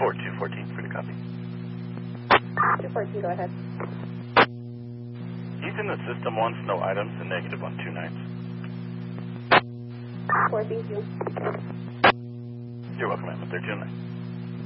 4214, free to copy. 214, go ahead. He's in the system once, no items, and negative on 2 nights. 4, thank you. You're welcome, ma'am. 32 nights.